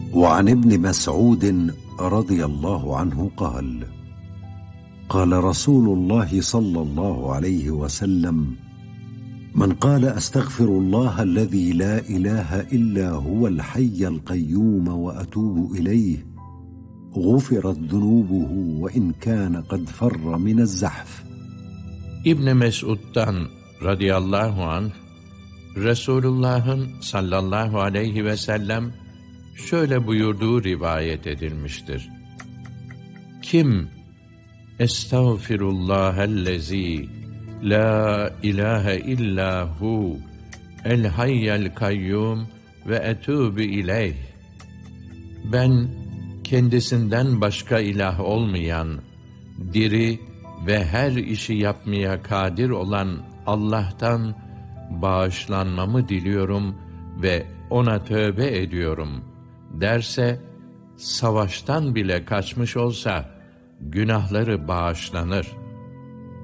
وعن ابن مسعود رضي الله عنه قال: قال رسول الله صلى الله عليه وسلم: من قال أستغفر الله الذي لا إله إلا هو الحي القيوم وأتوب إليه غفرت ذنوبه وإن كان قد فر من الزحف. İbn Mesud'dan radıyallahu anh, Resulullah'ın sallallahu aleyhi ve sellem şöyle buyurduğu rivayet edilmiştir. Kim Estağfirullahellezî la ilahe illahu el hayyel kayyum ve etûbü ileyh. Ben kendisinden başka ilah olmayan, diri ve her işi yapmaya kadir olan Allah'tan bağışlanmamı diliyorum ve ona tövbe ediyorum derse, savaştan bile kaçmış olsa günahları bağışlanır.